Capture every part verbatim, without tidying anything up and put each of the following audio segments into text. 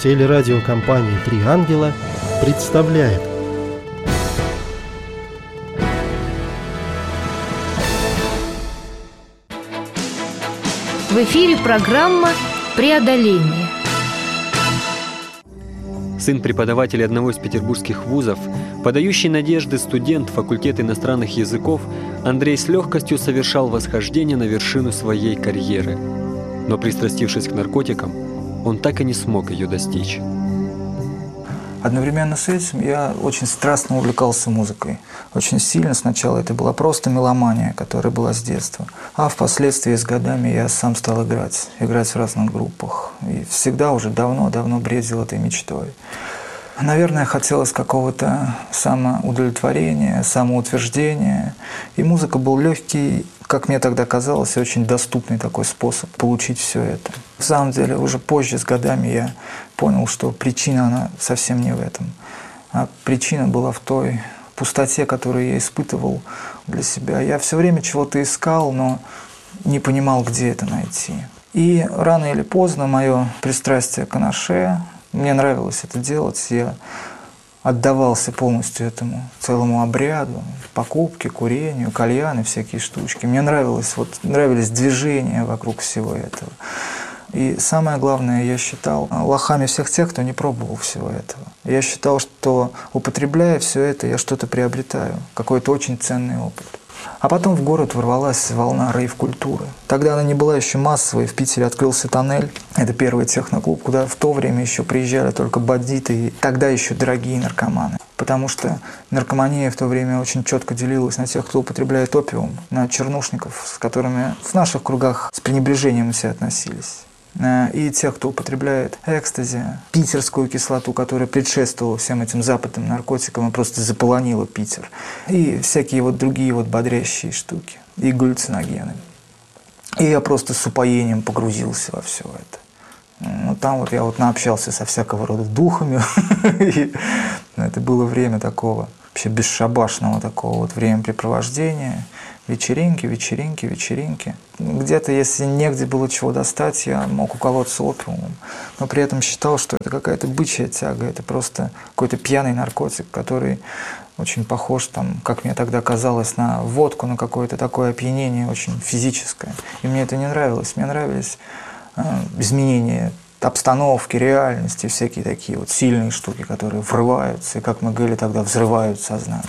Телерадиокомпания «Три ангела» представляет. В эфире программа «Преодоление». Сын преподавателя одного из петербургских вузов, подающий надежды студент факультета иностранных языков, Андрей с легкостью совершал восхождение на вершину своей карьеры. Но, пристрастившись к наркотикам, он так и не смог ее достичь. Одновременно с этим я очень страстно увлекался музыкой. Очень сильно сначала это была просто меломания, которая была с детства. А впоследствии с годами я сам стал играть. Играть в разных группах. И всегда уже давно-давно бредил этой мечтой. Наверное, хотелось какого-то самоудовлетворения, самоутверждения. И музыка был легкий, как мне тогда казалось, очень доступный такой способ получить все это. В самом деле, уже позже, с годами, я понял, что причина, она совсем не в этом. А причина была в той пустоте, которую я испытывал для себя. Я все время чего-то искал, но не понимал, где это найти. И рано или поздно мое пристрастие к аноше, мне нравилось это делать, я отдавался полностью этому целому обряду, покупке, курению, кальяны, всякие штучки. Мне нравилось, вот, нравились движения вокруг всего этого. И самое главное, я считал лохами всех тех, кто не пробовал всего этого. Я считал, что, употребляя все это, я что-то приобретаю, какой-то очень ценный опыт. А потом в город ворвалась волна рейв-культуры. Тогда она не была еще массовой. В Питере открылся «Тоннель». Это первый техноклуб, куда в то время еще приезжали только бандиты и тогда еще дорогие наркоманы. Потому что наркомания в то время очень четко делилась на тех, кто употребляет опиум, на чернушников, с которыми в наших кругах с пренебрежением все относились. И тех, кто употребляет экстази, питерскую кислоту, которая предшествовала всем этим западным наркотикам и просто заполонила Питер. И всякие вот другие вот бодрящие штуки, и галлюциногены. И я просто с упоением погрузился во все это. Ну, там вот я вот наобщался со всякого рода духами. Это было время такого вообще бесшабашного такого вот времяпрепровождения. Вечеринки, вечеринки, вечеринки. Где-то, если негде было чего достать, я мог уколоться опиумом. Но при этом считал, что это какая-то бычья тяга, это просто какой-то пьяный наркотик, который очень похож, там, как мне тогда казалось, на водку, на какое-то такое опьянение очень физическое. И мне это не нравилось. Мне нравились э, изменения обстановки, реальности, всякие такие вот сильные штуки, которые врываются, и, как мы говорили тогда, взрывают сознание.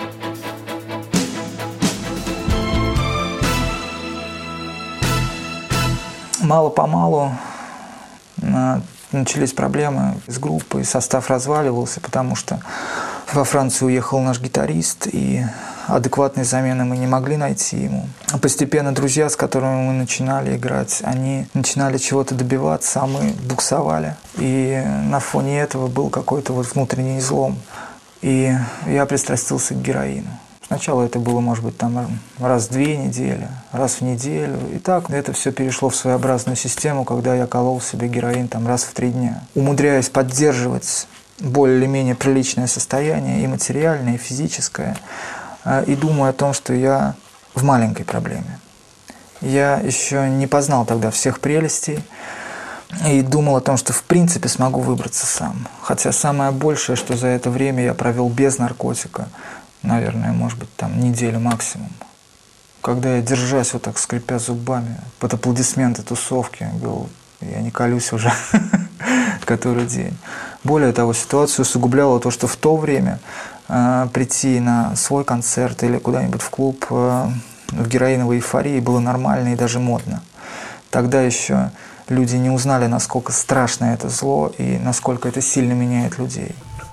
Мало-помалу начались проблемы с группой, состав разваливался, потому что во Францию уехал наш гитарист, и адекватной замены мы не могли найти ему. Постепенно друзья, с которыми мы начинали играть, они начинали чего-то добиваться, а мы буксовали. И на фоне этого был какой-то вот внутренний излом. И я пристрастился к героину. Сначала это было, может быть, там раз в две недели, раз в неделю. И так это все перешло в своеобразную систему, когда я колол себе героин там раз в три дня. Умудряясь поддерживать более или менее приличное состояние, и материальное, и физическое, и думаю о том, что я в маленькой проблеме. Я еще не познал тогда всех прелестей, и думал о том, что в принципе смогу выбраться сам. Хотя самое большее, что за это время я провел без наркотика, наверное, может быть, там неделю максимум. Когда я, держась вот так, скрипя зубами, под аплодисменты тусовки, говорил, я не колюсь уже который день. Более того, ситуацию усугубляло то, что в то время э, прийти на свой концерт или куда-нибудь в клуб э, в героиновой эйфории было нормально и даже модно. Тогда еще люди не узнали, насколько страшно это зло и насколько это сильно меняет людей.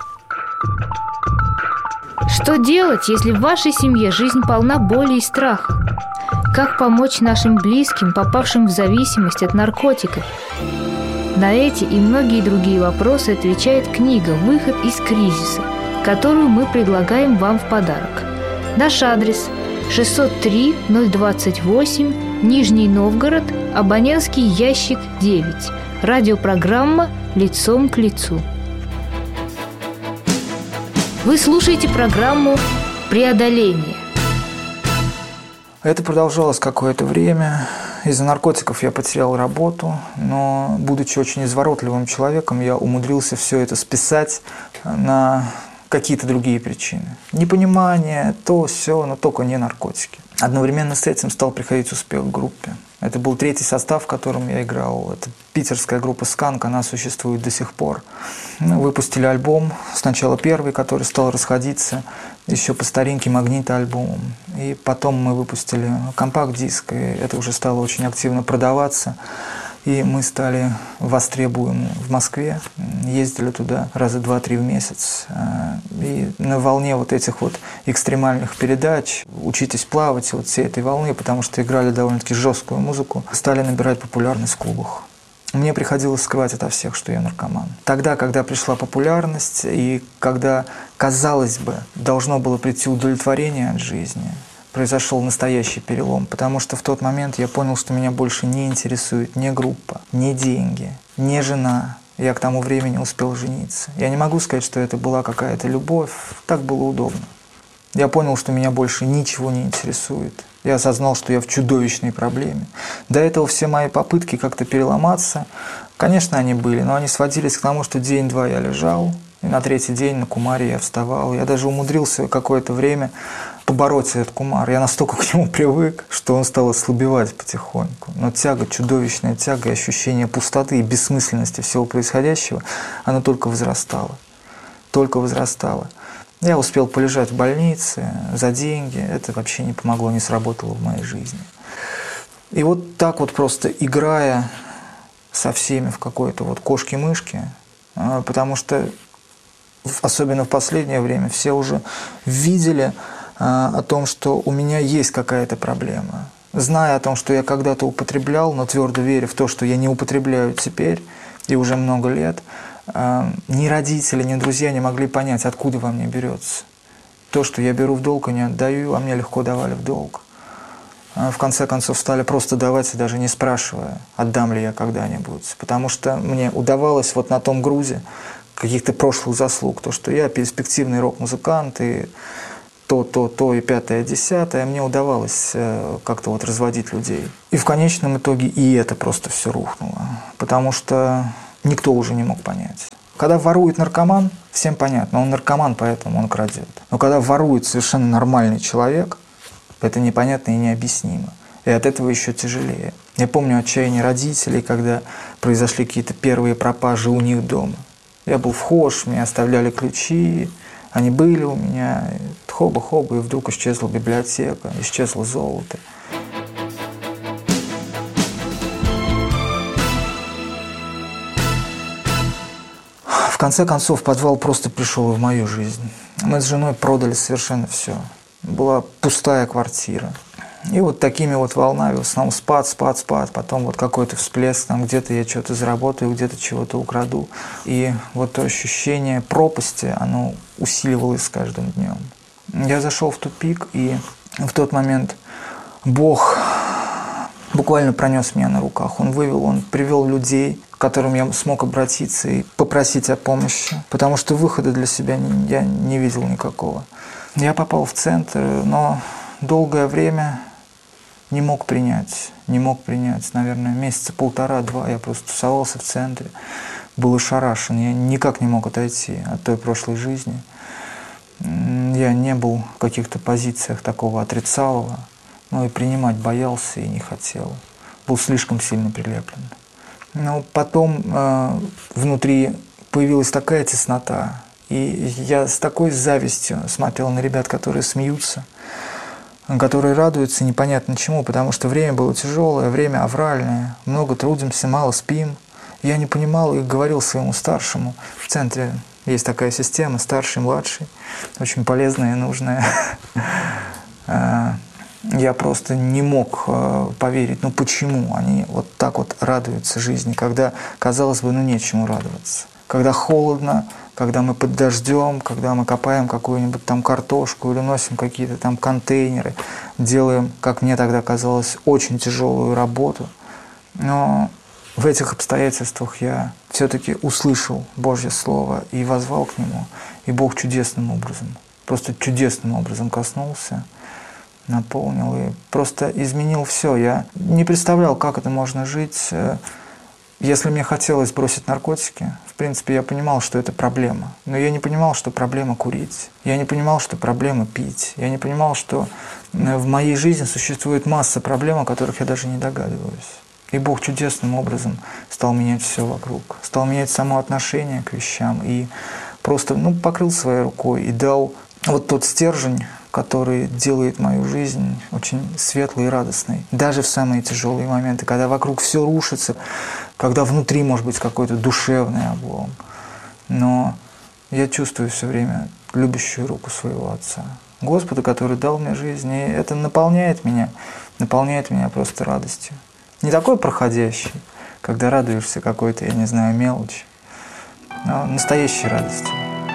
Что делать, если в вашей семье жизнь полна боли и страха? Как помочь нашим близким, попавшим в зависимость от наркотиков? На эти и многие другие вопросы отвечает книга «Выход из кризиса», которую мы предлагаем вам в подарок. Наш адрес – шестьсот три ноль двадцать восемь, Нижний Новгород, абонентский ящик девять. Радиопрограмма «Лицом к лицу». Вы слушаете программу «Преодоление». Это продолжалось какое-то время. из-за наркотиков я потерял работу, но, будучи очень изворотливым человеком, я умудрился все это списать на какие-то другие причины. Непонимание, то, все, но только не наркотики. Одновременно с этим стал приходить успех в группе. Это был третий состав, в котором я играл. Это питерская группа «Сканк», она существует до сих пор. Мы выпустили альбом, сначала первый, который стал расходиться, еще по старинке «Магнит-альбомом». И потом мы выпустили компакт-диск, и это уже стало очень активно продаваться. И мы стали востребуемы в Москве, ездили туда раза два-три в месяц. И на волне вот этих вот экстремальных передач «Учитесь плавать», вот всей этой волны, потому что играли довольно-таки жесткую музыку, стали набирать популярность в клубах. Мне приходилось скрывать ото всех, что я наркоман. Тогда, когда пришла популярность, и когда, казалось бы, должно было прийти удовлетворение от жизни, произошел настоящий перелом, потому что в тот момент я понял, что меня больше не интересует ни группа, ни деньги, ни жена. Я к тому времени успел жениться. Я не могу сказать, что это была какая-то любовь, так было удобно. Я понял, что меня больше ничего не интересует. Я осознал, что я в чудовищной проблеме. До этого все мои попытки как-то переломаться, конечно, они были, но они сводились к тому, что день-два я лежал, и на третий день на кумаре я вставал. Я даже умудрился какое-то время побороть этот кумар. Я настолько к нему привык, что он стал ослабевать потихоньку. Но тяга, чудовищная тяга и ощущение пустоты и бессмысленности всего происходящего, оно только возрастало. Только возрастало. Я успел полежать в больнице за деньги. Это вообще не помогло, не сработало в моей жизни. И вот так вот просто играя со всеми в какой-то вот кошки-мышки, потому что особенно в последнее время все уже видели о том, что у меня есть какая-то проблема. Зная о том, что я когда-то употреблял, но твердо веря в то, что я не употребляю теперь, и уже много лет, ни родители, ни друзья не могли понять, откуда во мне берется. То, что я беру в долг и не отдаю, а мне легко давали в долг. В конце концов стали просто давать, даже не спрашивая, отдам ли я когда-нибудь. Потому что мне удавалось вот на том грузе каких-то прошлых заслуг, то, что я перспективный рок-музыкант, и то, то, то, и пятое, десятое, мне удавалось как-то вот разводить людей. И в конечном итоге и это просто все рухнуло, потому что никто уже не мог понять. Когда ворует наркоман, всем понятно, он наркоман, поэтому он крадет. Но когда ворует совершенно нормальный человек, это непонятно и необъяснимо. И от этого еще тяжелее. Я помню отчаяние родителей, когда произошли какие-то первые пропажи у них дома. Я был вхож, мне оставляли ключи, они были у меня, хоба-хоба, и вдруг исчезла библиотека, исчезло золото. В конце концов, подвал просто пришел в мою жизнь. Мы с женой продали совершенно все. Была пустая квартира. И вот такими вот волнами, в основном спад, спад, спад, потом вот какой-то всплеск, там где-то я что-то заработаю, где-то чего-то украду. И вот то ощущение пропасти, оно усиливалось с каждым днем. Я зашел в тупик, и в тот момент Бог буквально пронес меня на руках. Он вывел, он привел людей, к которым я смог обратиться и попросить о помощи, потому что выхода для себя я не видел никакого. Я попал в центр, но долгое время не мог принять, не мог принять, наверное, месяца полтора-два я просто тусовался в центре, был ошарашен, я никак не мог отойти от той прошлой жизни. Я не был в каких-то позициях такого отрицалого, но и принимать боялся и не хотел, был слишком сильно прилеплен. Но потом э, внутри появилась такая теснота, и я с такой завистью смотрел на ребят, которые смеются, которые радуются непонятно чему, потому что время было тяжелое, время авральное, много трудимся, мало спим. Я не понимал и говорил своему старшему. В центре есть такая система, старший, младший, очень полезная и нужная. Я просто не мог поверить, ну почему они вот так вот радуются жизни, когда, казалось бы, ну нечему радоваться. Когда холодно, когда мы под дождем, когда мы копаем какую-нибудь там картошку или носим какие-то там контейнеры, делаем, как мне тогда казалось, очень тяжелую работу. Но в этих обстоятельствах я все-таки услышал Божье Слово и воззвал к Нему, и Бог чудесным образом, просто чудесным образом коснулся. наполнил и просто изменил все. Я не представлял, как это можно жить. Если мне хотелось бросить наркотики, в принципе, я понимал, что это проблема. Но я не понимал, что проблема курить. Я не понимал, что проблема пить. Я не понимал, что в моей жизни существует масса проблем, о которых я даже не догадываюсь. И Бог чудесным образом стал менять все вокруг. Стал менять само отношение к вещам. И просто ну, покрыл своей рукой и дал вот тот стержень, который делает мою жизнь очень светлой и радостной. Даже в самые тяжелые моменты, когда вокруг все рушится, когда внутри может быть какой-то душевный облом. Но я чувствую все время любящую руку своего Отца. Господа, который дал мне жизнь, и это наполняет меня, наполняет меня просто радостью. Не такой проходящий, когда радуешься какой-то, я не знаю, мелочи, но настоящей радостью.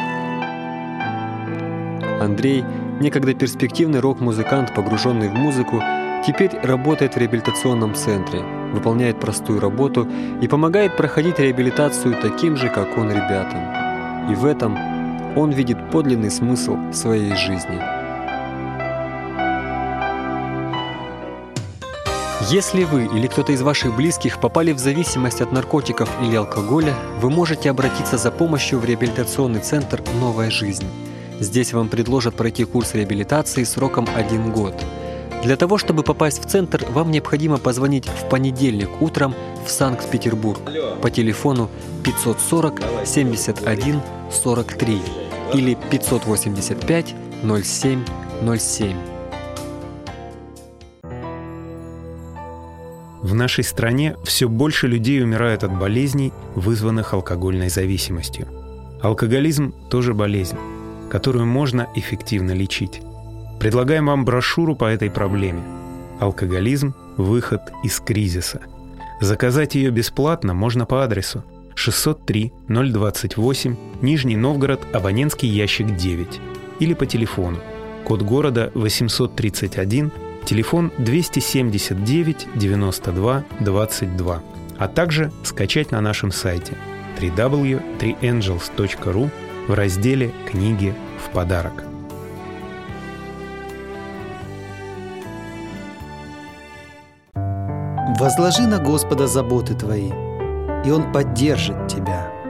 Андрей, некогда перспективный рок-музыкант, погруженный в музыку, теперь работает в реабилитационном центре, выполняет простую работу и помогает проходить реабилитацию таким же, как он, ребятам. И в этом он видит подлинный смысл своей жизни. Если вы или кто-то из ваших близких попали в зависимость от наркотиков или алкоголя, вы можете обратиться за помощью в реабилитационный центр «Новая жизнь». Здесь вам предложат пройти курс реабилитации сроком один год. Для того, чтобы попасть в центр, вам необходимо позвонить в понедельник утром в Санкт-Петербург по телефону пятьсот сорок семьдесят один сорок три или пятьсот восемьдесят пять ноль семь ноль семь. В нашей стране все больше людей умирают от болезней, вызванных алкогольной зависимостью. Алкоголизм тоже болезнь, которую можно эффективно лечить. Предлагаем вам брошюру по этой проблеме «Алкоголизм. Выход из кризиса». Заказать ее бесплатно можно по адресу шестьсот три ноль двадцать восемь, Нижний Новгород, абонентский ящик девять, или по телефону, код города восемьсот тридцать один, телефон двести семьдесят девять девяносто два двадцать два, а также скачать на нашем сайте дабл ю дабл ю дабл ю точка три энджелс точка ру в разделе «Книги в подарок». Возложи на Господа заботы твои, и Он поддержит тебя.